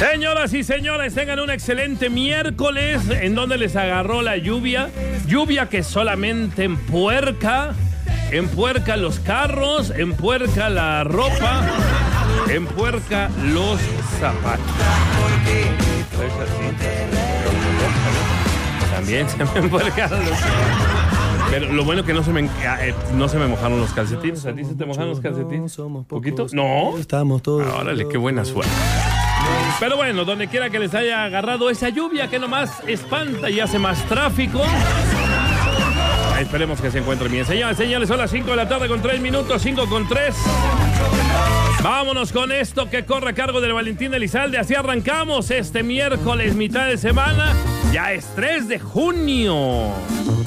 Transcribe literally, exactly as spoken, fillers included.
Señoras y señores, tengan un excelente miércoles en donde les agarró la lluvia. Lluvia que solamente empuerca, empuerca los carros, empuerca la ropa, empuerca los zapatos. También se me empuercaron los zapatos. Pero lo bueno que no se me eh, no se me mojaron los calcetines. ¿A ti se te mojaron los calcetines? ¿Poquito? ¿No? Estamos todos. Ah, órale, qué buena suerte. Pero bueno, donde quiera que les haya agarrado esa lluvia que nomás espanta y hace más tráfico. Esperemos que se encuentren bien. Señores, señores, son las cinco de la tarde con tres minutos, cinco con tres. Vámonos con esto que corre a cargo del Valentín Elizalde. Así arrancamos este miércoles, mitad de semana. Ya es tres de junio.